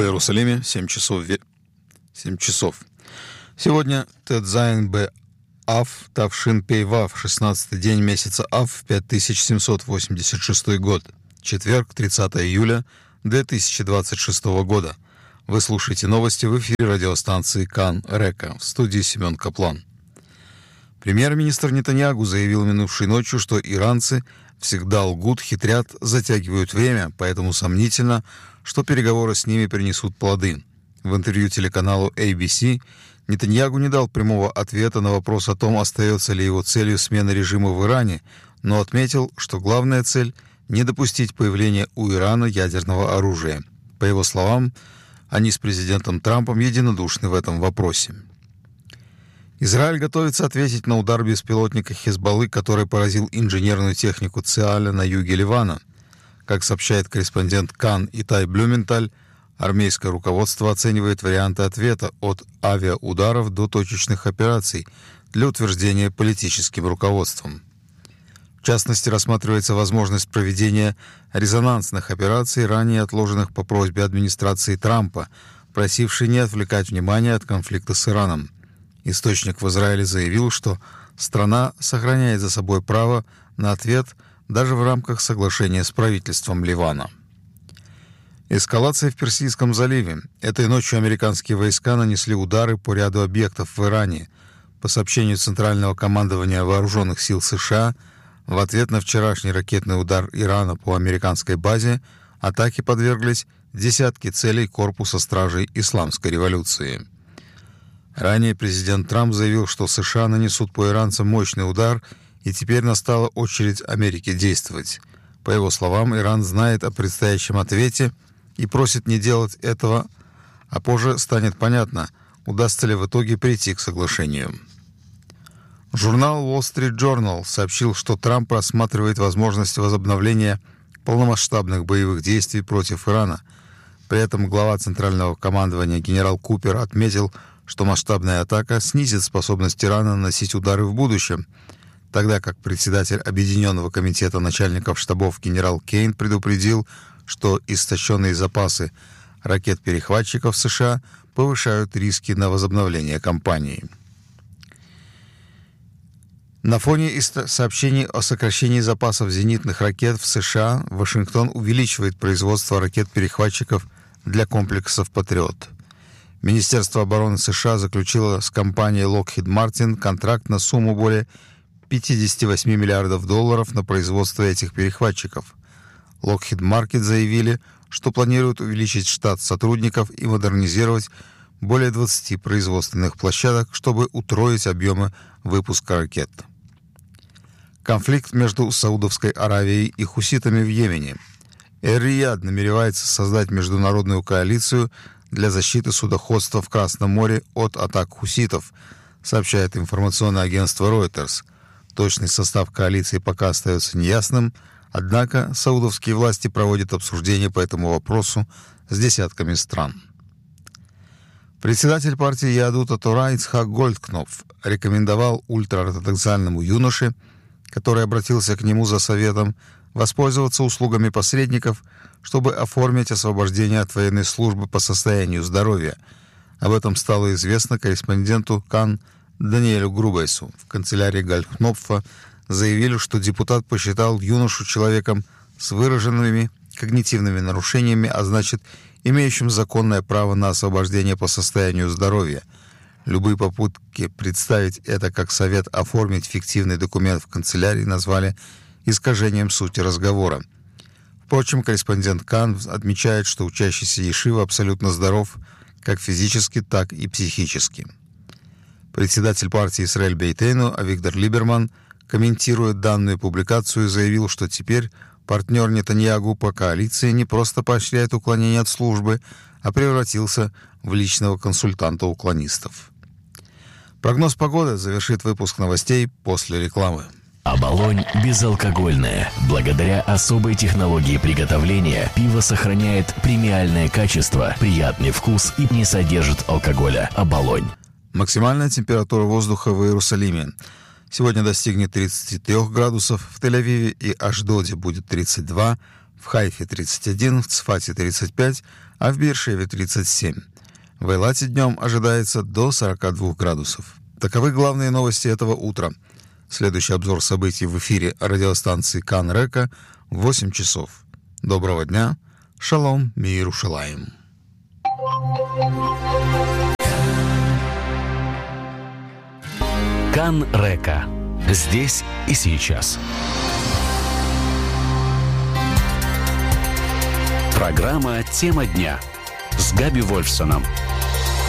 Иерусалиме 7 часов. Сегодня Тет-Зайн Б-Ав, Тавшин Пей-Вав, 16-й день месяца Ав, 5786 год. Четверг, 30 июля 2026 года. Вы слушаете новости в эфире радиостанции Кан Река. В студии Семен Каплан. Премьер-министр Нетаньяху заявил минувшей ночью, что иранцы всегда лгут, хитрят, затягивают время, поэтому сомнительно, что переговоры с ними принесут плоды. В интервью телеканалу ABC Нетаньяху не дал прямого ответа на вопрос о том, остается ли его целью смена режима в Иране, но отметил, что главная цель – не допустить появления у Ирана ядерного оружия. По его словам, они с президентом Трампом единодушны в этом вопросе. Израиль готовится ответить на удар беспилотника Хезболлы, который поразил инженерную технику Цеаля на юге Ливана. Как сообщает корреспондент Кан Итай Блюменталь, армейское руководство оценивает варианты ответа от авиаударов до точечных операций для утверждения политическим руководством. В частности, рассматривается возможность проведения резонансных операций, ранее отложенных по просьбе администрации Трампа, просившей не отвлекать внимание от конфликта с Ираном. Источник в Израиле заявил, что страна сохраняет за собой право на ответ даже в рамках соглашения с правительством Ливана. Эскалация в Персидском заливе. Этой ночью американские войска нанесли удары по ряду объектов в Иране. По сообщению Центрального командования Вооруженных сил США, в ответ на вчерашний ракетный удар Ирана по американской базе атаке подверглись десятки целей корпуса стражей Исламской революции. Ранее президент Трамп заявил, что США нанесут по иранцам мощный удар, и теперь настала очередь Америки действовать. По его словам, Иран знает о предстоящем ответе и просит не делать этого, а позже станет понятно, удастся ли в итоге прийти к соглашению. Журнал Wall Street Journal сообщил, что Трамп рассматривает возможность возобновления полномасштабных боевых действий против Ирана. При этом глава Центрального командования генерал Купер отметил, что масштабная атака снизит способность Ирана наносить удары в будущем, тогда как председатель Объединенного комитета начальников штабов генерал Кейн предупредил, что истощенные запасы ракет-перехватчиков США повышают риски на возобновление кампании. На фоне сообщений о сокращении запасов зенитных ракет в США, Вашингтон увеличивает производство ракет-перехватчиков для комплексов «Патриот». Министерство обороны США заключило с компанией Lockheed Martin контракт на сумму более $58 миллиардов на производство этих перехватчиков. Lockheed Martin заявили, что планируют увеличить штат сотрудников и модернизировать более 20 производственных площадок, чтобы утроить объемы выпуска ракет. Конфликт между Саудовской Аравией и хуситами в Йемене. Эр-Рияд намеревается создать международную коалицию для защиты судоходства в Красном море от атак хуситов, сообщает информационное агентство Reuters. Точный состав коалиции пока остается неясным, однако саудовские власти проводят обсуждения по этому вопросу с десятками стран. Председатель партии Яадут а-Тора Ицхак Гольдкнопф рекомендовал ультраортодоксальному юноше, который обратился к нему за советом, воспользоваться услугами посредников, чтобы оформить освобождение от военной службы по состоянию здоровья. Об этом стало известно корреспонденту Кан Даниэлю Грубайсу. В канцелярии Гольдкнопфа заявили, что депутат посчитал юношу человеком с выраженными когнитивными нарушениями, а значит, имеющим законное право на освобождение по состоянию здоровья. Любые попытки представить это как совет оформить фиктивный документ в канцелярии назвали искажением сути разговора. Впрочем, корреспондент Кан отмечает, что учащийся ешивы абсолютно здоров как физически, так и психически. Председатель партии Исраэль Бейтейну Авигдор Либерман, комментируя данную публикацию, заявил, что теперь партнер Нетаньяху по коалиции не просто поощряет уклонение от службы, а превратился в личного консультанта уклонистов. Прогноз погоды завершит выпуск новостей после рекламы. Оболонь безалкогольное. Благодаря особой технологии приготовления пиво сохраняет премиальное качество, приятный вкус и не содержит алкоголя. Оболонь. Максимальная температура воздуха в Иерусалиме сегодня достигнет 33 градусов, в Тель-Авиве и Ашдоде будет 32, в Хайфе 31, в Цфате 35, а в Беэр-Шеве 37. В Эйлате днем ожидается до 42 градусов. Таковы главные новости этого утра. Следующий обзор событий в эфире радиостанции Кан Река в 8 часов. Доброго дня. Шалом, мир Иерушалаим. Кан Река. Здесь и сейчас. Программа «Тема дня» с Габи Вольфсоном.